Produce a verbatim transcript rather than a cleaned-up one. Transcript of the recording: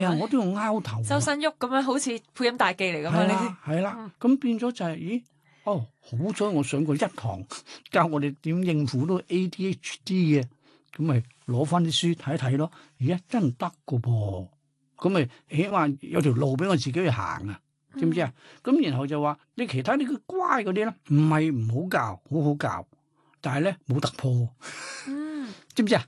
啊，我都要拗頭。 周身喐咁樣，好似配音大忌嚟咁啊！呢啲係啦，咁變咗就係、是，咦？哦，好彩我上過一堂，教我哋點應付到 A D H D 嘅，咁咪攞翻啲書睇一睇咯。咦，真係得噶噃，咁咪起碼有條路俾我自己去行啊，知唔知啊？咁、嗯、然後就話你其他呢個乖嗰啲咧，唔係唔好教，好好教，但係咧冇突破，嗯，知唔知啊？